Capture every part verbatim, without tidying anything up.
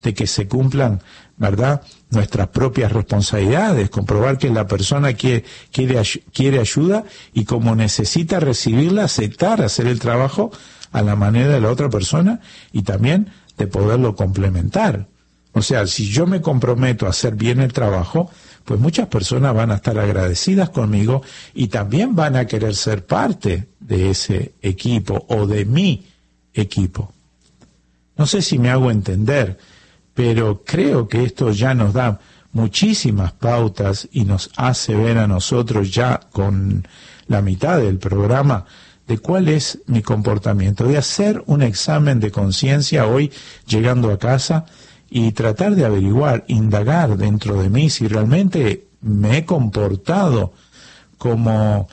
de que se cumplan, ¿verdad?, nuestras propias responsabilidades, comprobar que la persona quiere, quiere, quiere ayuda y como necesita recibirla, aceptar, hacer el trabajo a la manera de la otra persona y también de poderlo complementar. O sea, si yo me comprometo a hacer bien el trabajo, pues muchas personas van a estar agradecidas conmigo y también van a querer ser parte de ese equipo o de mi equipo. No sé si me hago entender, pero creo que esto ya nos da muchísimas pautas y nos hace ver a nosotros ya con la mitad del programa de cuál es mi comportamiento, de hacer un examen de conciencia hoy llegando a casa y tratar de averiguar, indagar dentro de mí si realmente me he comportado como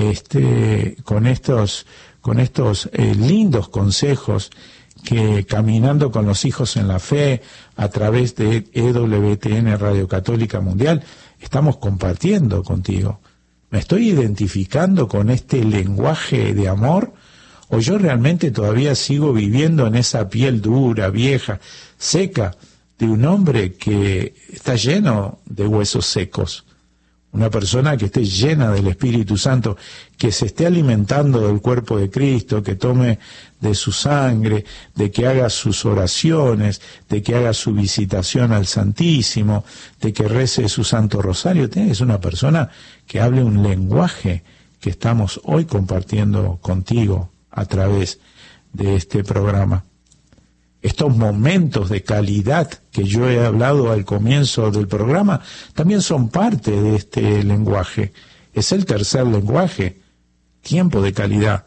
este con estos con estos eh, lindos consejos que Caminando con los Hijos en la Fe a través de E W T N Radio Católica Mundial estamos compartiendo contigo. ¿Me estoy identificando con este lenguaje de amor o yo realmente todavía sigo viviendo en esa piel dura, vieja, seca de un hombre que está lleno de huesos secos? Una persona que esté llena del Espíritu Santo, que se esté alimentando del cuerpo de Cristo, que tome de su sangre, de que haga sus oraciones, de que haga su visitación al Santísimo, de que rece su Santo Rosario. Es una persona que hable un lenguaje que estamos hoy compartiendo contigo a través de este programa. Estos momentos de calidad que yo he hablado al comienzo del programa también son parte de este lenguaje. Es el tercer lenguaje, tiempo de calidad.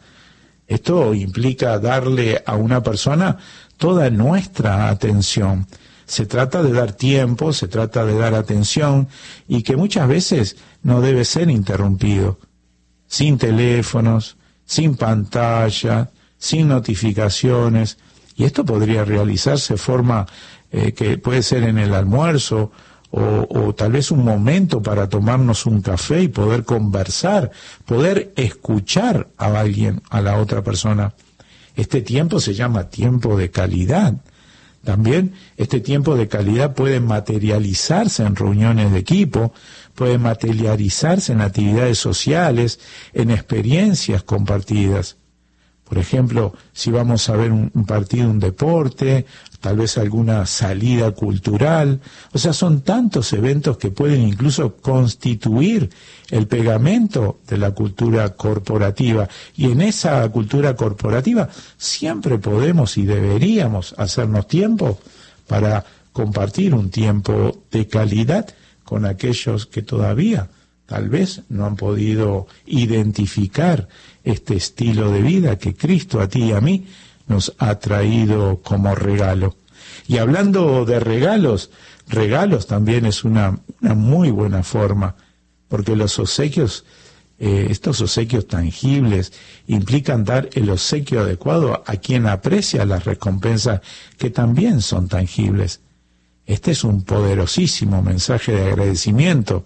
Esto implica darle a una persona toda nuestra atención. Se trata de dar tiempo, se trata de dar atención y que muchas veces no debe ser interrumpido. Sin teléfonos, sin pantalla, sin notificaciones. Y esto podría realizarse de forma eh, que puede ser en el almuerzo o, o tal vez un momento para tomarnos un café y poder conversar, poder escuchar a alguien, a la otra persona. Este tiempo se llama tiempo de calidad. También este tiempo de calidad puede materializarse en reuniones de equipo, puede materializarse en actividades sociales, en experiencias compartidas. Por ejemplo, si vamos a ver un, un partido, un deporte, tal vez alguna salida cultural. O sea, son tantos eventos que pueden incluso constituir el pegamento de la cultura corporativa. Y en esa cultura corporativa siempre podemos y deberíamos hacernos tiempo para compartir un tiempo de calidad con aquellos que todavía tal vez no han podido identificar este estilo de vida que Cristo a ti y a mí nos ha traído como regalo. Y hablando de regalos, regalos también es una, una muy buena forma, porque los obsequios, eh, estos obsequios tangibles, implican dar el obsequio adecuado a quien aprecia las recompensas que también son tangibles. Este es un poderosísimo mensaje de agradecimiento.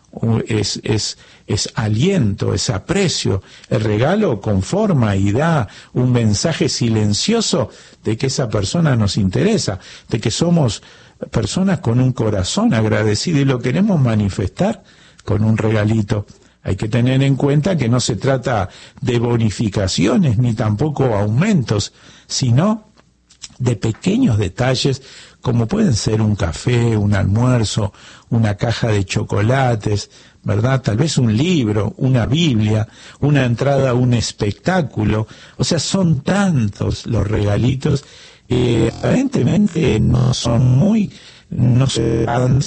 Es, es, es aliento, es aprecio. El regalo conforma y da un mensaje silencioso de que esa persona nos interesa, de que somos personas con un corazón agradecido y lo queremos manifestar con un regalito. Hay que tener en cuenta que no se trata de bonificaciones ni tampoco aumentos, sino de pequeños detalles como pueden ser un café, un almuerzo, una caja de chocolates, ¿verdad? Tal vez un libro, una Biblia, una entrada a un espectáculo. O sea, son tantos los regalitos que aparentemente no son muy, no sé,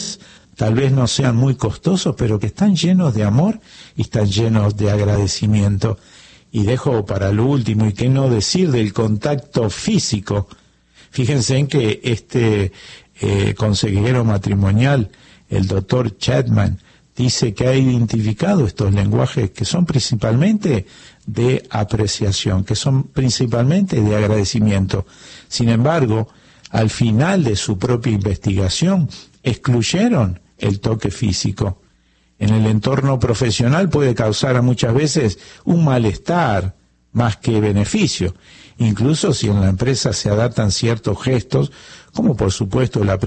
tal vez no sean muy costosos, pero que están llenos de amor y están llenos de agradecimiento. Y dejo para lo último, y qué no decir del contacto físico. Fíjense en que este eh, consejero matrimonial, el doctor Chapman, dice que ha identificado estos lenguajes que son principalmente de apreciación, que son principalmente de agradecimiento. Sin embargo, al final de su propia investigación, excluyeron el toque físico. En el entorno profesional puede causar muchas veces un malestar más que beneficio. Incluso si en la empresa se adaptan ciertos gestos, como por supuesto la